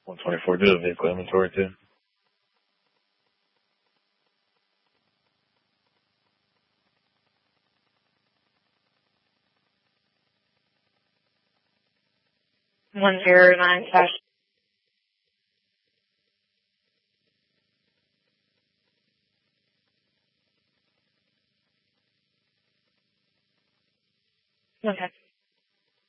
124, do the vehicle inventory too. One zero nine dash. Okay.